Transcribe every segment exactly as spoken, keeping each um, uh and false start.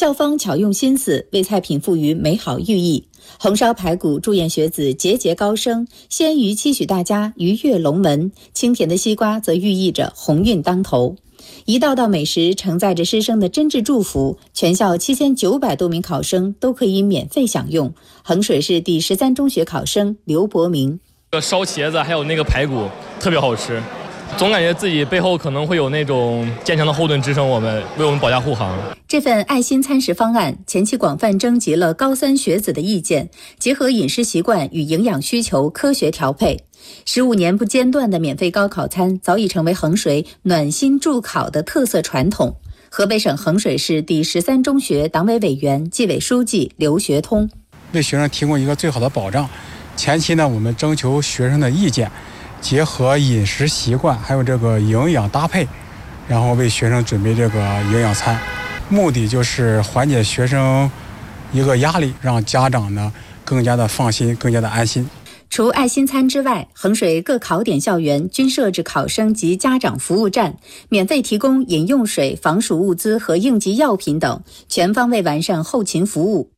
校方巧用心思，为菜品赋予美好寓意。红烧排骨祝愿学子节节高升，鲜鱼期许大家鱼跃龙门，清甜的西瓜则寓意着鸿运当头。一道道美食承载着师生的真挚祝福，全校七千九百多名考生都可以免费享用。衡水市第十三中学考生刘伯明， 烧茄子还有那个排骨特别好吃，总感觉自己背后可能会有那种坚强的后盾支撑我们，为我们保驾护航。 这份爱心餐食方案前期广泛征集了高三学子的意见，结合饮食习惯与营养需求科学调配。十五年不间断的免费高考餐早已成为衡水暖心助考的特色传统。河北省衡水市第十三中学党委委员、纪委书记刘学通， 为学生提供一个最好的保障。前期呢，我们征求学生的意见，结合饮食习惯还有这个营养搭配，然后为学生准备这个营养餐，目的就是缓解学生一个压力，让家长呢更加的放心，更加的安心。 除爱心餐之外，衡水各考点校园均设置考生及家长服务站，免费提供饮用水、防暑物资和应急药品等，全方位完善后勤服务。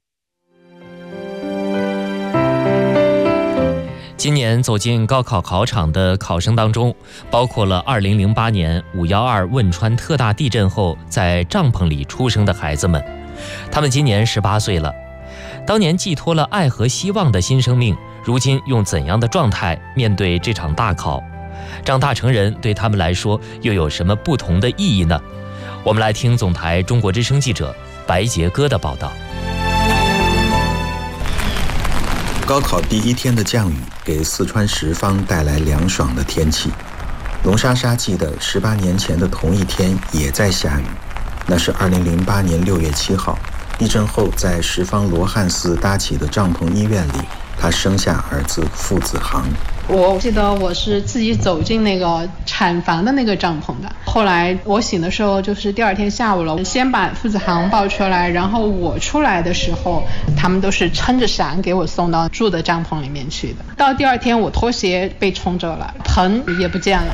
今年走进高考考场的考生当中，包括了二零零八年五一二汶川特大地震后在帐篷里出生的孩子们。他们今年十八岁了，当年寄托了爱和希望的新生命，如今用怎样的状态面对这场大考？长大成人对他们来说又有什么不同的意义呢？我们来听总台中国之声记者白杰哥的报道。 高考第一天的降雨给四川什邡带来凉爽的天气。龙莎莎记得十八年前的同一天也在下雨，那是二零零八年六月七号，地震后在什邡罗汉寺搭起的帐篷医院里，她生下儿子傅子航。 我记得我是自己走进那个产房的那个帐篷的，后来我醒的时候就是第二天下午了，先把傅子航抱出来，然后我出来的时候他们都是撑着伞给我送到住的帐篷里面去的。到第二天我拖鞋被冲着了，盆也不见了。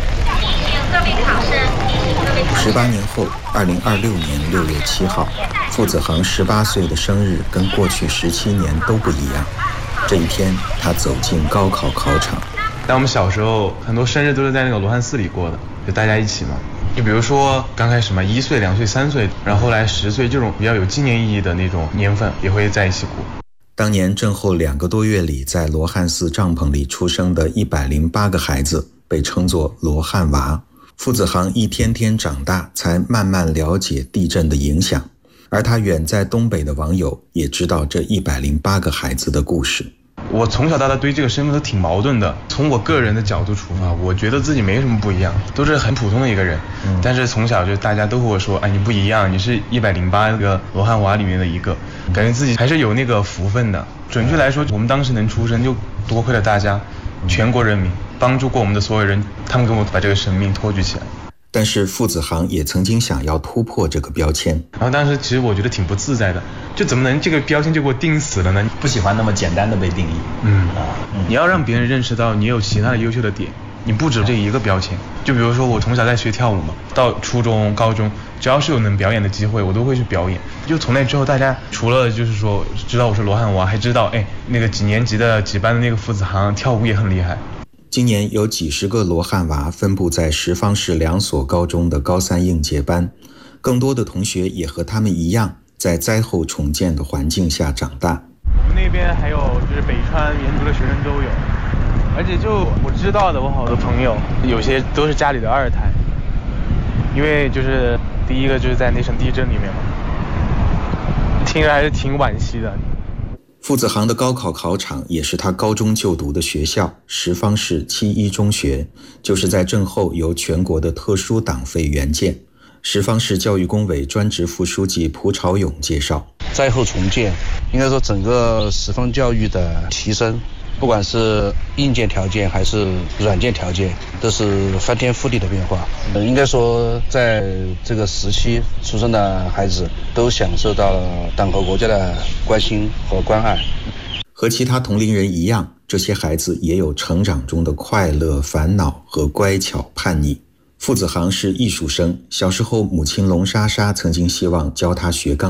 十八年后，二零二六年六月七号，傅子航十八岁的生日跟过去十七年都不一样。这一天，他走进高考考场。 但我们小时候很多生日都是在那个罗汉寺里过的，就大家一起嘛。就比如说刚开始嘛，一岁、两岁、三岁，然后后来十岁，这种比较有纪念意义的那种年份也会在一起过。 当年震后两个多月里，在罗汉寺帐篷里出生的一百零八个孩子，被称作罗汉娃。傅子航一天天长大，才慢慢了解地震的影响。而他远在东北的网友也知道这一百零八个孩子的故事。 我从小到大对这个身份都挺矛盾的，从我个人的角度出发，我觉得自己没什么不一样，都是很普通的一个人、嗯、但是从小就大家都和我说，哎，你不一样，你是一百零八个罗汉娃里面的一个，感觉自己还是有那个福分的。准确来说，我们当时能出生就多亏了大家，全国人民帮助过我们的所有人，他们给我把这个生命托举起来。 但是傅子航也曾经想要突破这个标签， 然后当时其实我觉得挺不自在的，就怎么能这个标签就给我定死了呢？ 不喜欢那么简单的被定义。 嗯啊，你要让别人认识到你有其他的优秀的点，你不止这一个标签。就比如说我从小在学跳舞嘛，到初中、高中，只要是有能表演的机会，我都会去表演。就从那之后，大家除了就是说知道我是罗汉娃，还知道哎那个几年级的几班的那个傅子航跳舞也很厉害。 今年有几十个罗汉娃分布在什邡市两所高中的高三应届班，更多的同学也和他们一样，在灾后重建的环境下长大。 我们那边还有就是北川原族的学生都有，而且就我知道的，我好多朋友有些都是家里的二胎，因为就是第一个就是在那场地震里面嘛，听着还是挺惋惜的。 傅子航的高考考场也是他高中就读的学校什邡市七一中学，就是在震后由全国的特殊党费援建。什邡市教育工委专职副书记蒲朝勇介绍， 灾后重建应该说整个什邡教育的提升，不管是硬件条件还是软件条件，都是翻天覆地的变化。应该说在这个时期出生的孩子都享受到了党和国家的关心和关爱。 和其他同龄人一样，这些孩子也有成长中的快乐、烦恼和乖巧叛逆。傅子航是艺术生，小时候母亲龙莎莎曾经希望教他学钢